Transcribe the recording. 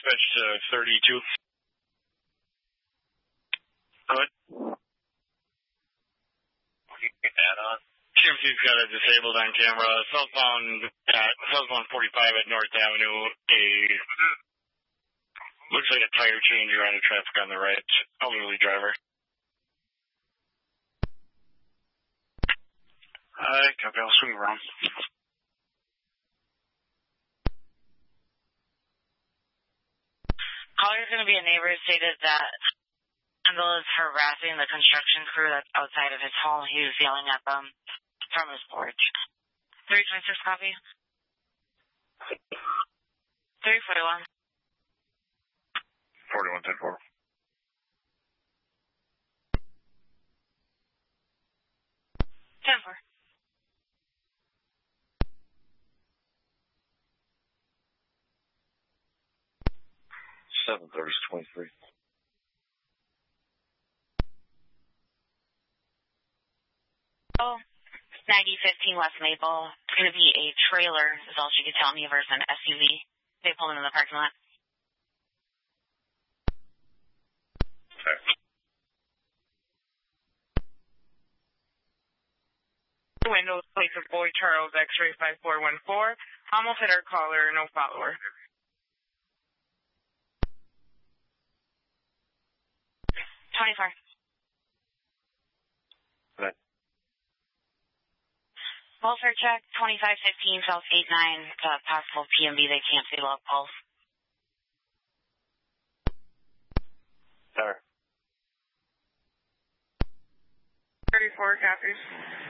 Dispatch to 32. Good. Get that on. TMC's got it disabled on camera. Southbound 45 at North Avenue. Looks like a tire changer on the traffic on the right. Elderly driver. Copy. I'll swing around. Caller's going to be a neighbor who stated that Kendall is harassing the construction crew that's outside of his home. He was yelling at them from his porch. 326 copy. 341. 4110-4. 10-4. 730-23. Oh, Maggie 15 West Maple. It's going to be a trailer, is all she could tell me, versus an SUV. They pulled him in the parking lot. Okay. Windows, place of Boy Charles, X-ray 5414. Almost hit our caller, no follower. 24. Right. Welfare check, 2515 South 89, possible PMB, they can't see log pulse. Sir. 34 copies.